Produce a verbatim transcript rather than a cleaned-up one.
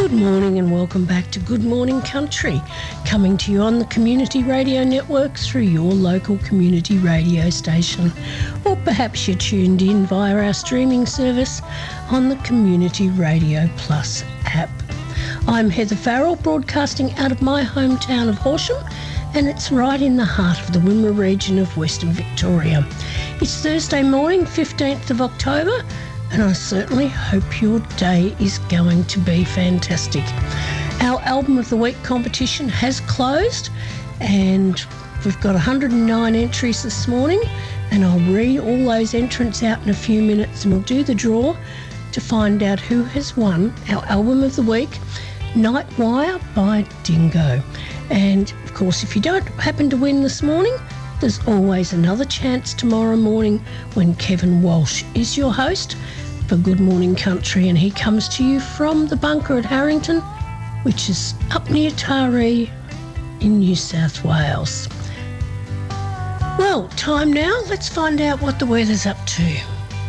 Good morning and welcome back to Good Morning Country, coming to you on the Community Radio Network through your local community radio station, or perhaps you're tuned in via our streaming service on the Community Radio Plus app. I'm Heather Farrell, broadcasting out of my hometown of Horsham, and it's right in the heart of the Wimmera region of Western Victoria. It's Thursday morning, fifteenth of October, and I certainly hope your day is going to be fantastic. Our Album of the Week competition has closed, and we've got one hundred nine entries this morning, and I'll read all those entrants out in a few minutes, and we'll do the draw to find out who has won our Album of the Week, Nightwire by Dingo. And of course, if you don't happen to win this morning, there's always another chance tomorrow morning when Kevin Walsh is your host for Good Morning Country, and he comes to you from the bunker at Harrington, which is up near Taree in New South Wales. Well, time now. Let's find out what the weather's up to.